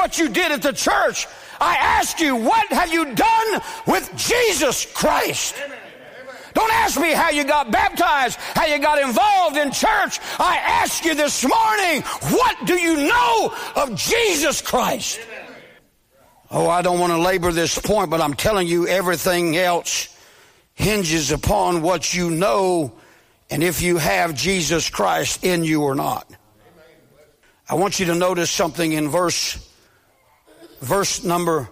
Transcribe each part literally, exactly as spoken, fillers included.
what you did at the church. I ask you, what have you done with Jesus Christ? Amen. Don't ask me how you got baptized, how you got involved in church. I ask you this morning, what do you know of Jesus Christ? Amen. Oh, I don't want to labor this point, but I'm telling you, everything else hinges upon what you know and if you have Jesus Christ in you or not. I want you to notice something in verse, verse number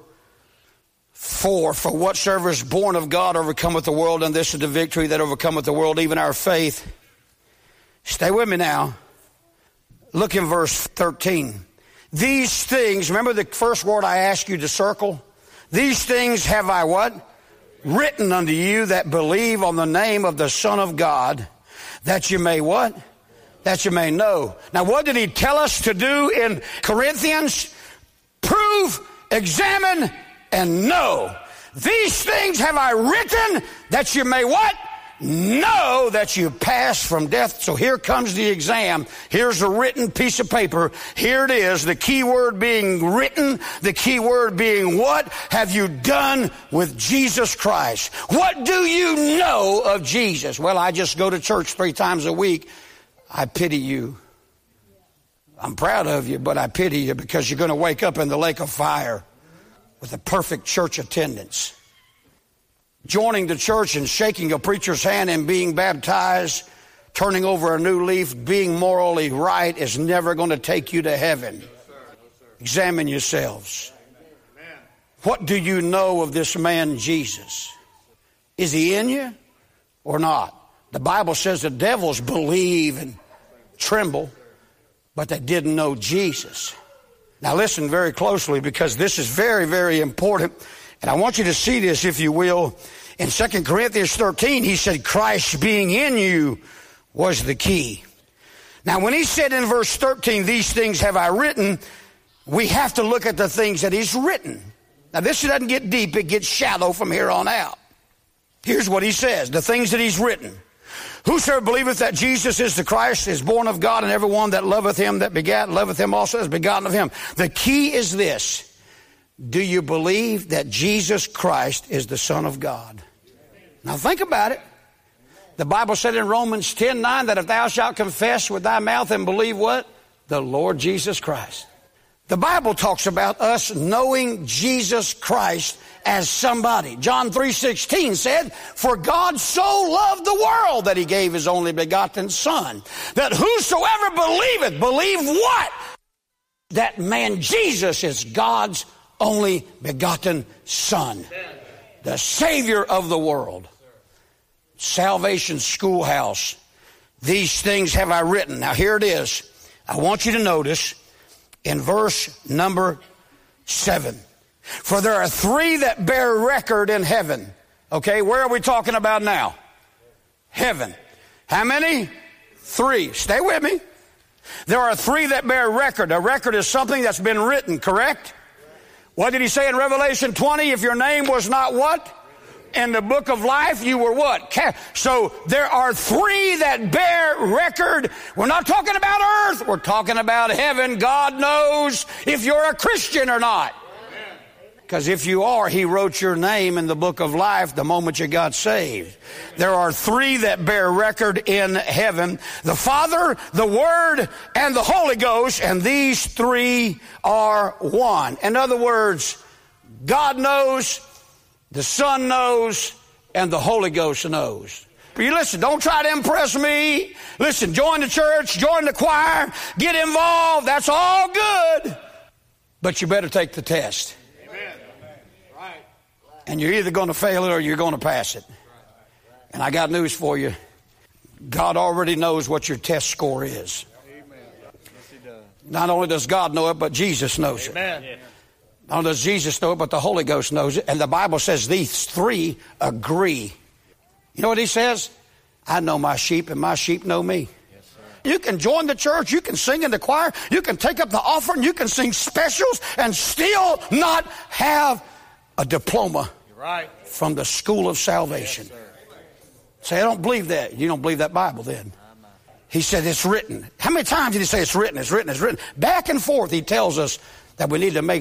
four. For whatsoever is born of God overcometh the world, and this is the victory that overcometh the world, even our faith. Stay with me now. Look in verse thirteen. These things, remember the first word I asked you to circle? These things have I what? Written unto you that believe on the name of the Son of God, that you may what? That you may know. Now what did he tell us to do in Corinthians? Prove, examine, and know. These things have I written that you may what? Know that you pass from death. So here comes the exam. Here's a written piece of paper. Here it is. The key word being written. The key word being what have you done with Jesus Christ? What do you know of Jesus? Well, I just go to church three times a week. I pity you. I'm proud of you, but I pity you because you're going to wake up in the lake of fire with a perfect church attendance. Joining the church and shaking a preacher's hand and being baptized, turning over a new leaf, being morally right is never going to take you to heaven. Examine yourselves. What do you know of this man Jesus? Is he in you or not? The Bible says the devils believe and tremble, but they didn't know Jesus. Now listen very closely, because this is very, very important. And I want you to see this, if you will. In Second Corinthians thirteen, he said, Christ being in you was the key. Now, when he said in verse thirteen, these things have I written, we have to look at the things that he's written. Now, this doesn't get deep. It gets shallow from here on out. Here's what he says, the things that he's written. Whosoever believeth that Jesus is the Christ is born of God, and every one that loveth him that begat, loveth him also as begotten of him. The key is this. Do you believe that Jesus Christ is the Son of God? Now think about it. The Bible said in Romans ten nine that if thou shalt confess with thy mouth and believe what? The Lord Jesus Christ. The Bible talks about us knowing Jesus Christ as somebody. John three sixteen said, for God so loved the world that he gave his only begotten Son, that whosoever believeth, believe what? That man Jesus is God's only begotten Son, the Savior of the world. Salvation Schoolhouse. These things have I written. Now here it is. I want you to notice in verse number seven. For there are three that bear record in heaven. Okay, where are we talking about now? Heaven. How many? Three. Stay with me. There are three that bear record. A record is something that's been written, correct? What did he say in Revelation twenty? If your name was not what? In the book of life, you were what? So there are three that bear record. We're not talking about earth. We're talking about heaven. God knows if you're a Christian or not. Because if you are, he wrote your name in the book of life the moment you got saved. There are three that bear record in heaven. The Father, the Word, and the Holy Ghost. And these three are one. In other words, God knows, the Son knows, and the Holy Ghost knows. You listen, don't try to impress me. Listen, join the church, join the choir, get involved. That's all good. But you better take the test. And you're either going to fail it or you're going to pass it. And I got news for you. God already knows what your test score is. Not only does God know it, but Jesus knows it. Not only does Jesus know it, but the Holy Ghost knows it. And the Bible says these three agree. You know what he says? I know my sheep and my sheep know me. You can join the church, you can sing in the choir, you can take up the offering, you can sing specials and still not have a diploma right from the school of salvation. Yes, say, I don't believe that. You don't believe that Bible then. He said it's written. How many times did he say it's written, it's written, it's written? Back and forth he tells us that we need to make